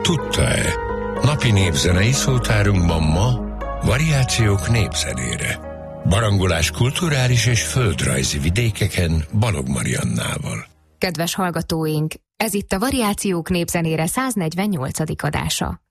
Tudta-e? Napi népzenei szótárunkban ma variációk népzenére. Barangolás kulturális és földrajzi vidékeken Balog Mariannával. Kedves hallgatóink, ez itt a Variációk népzenére 148. adása.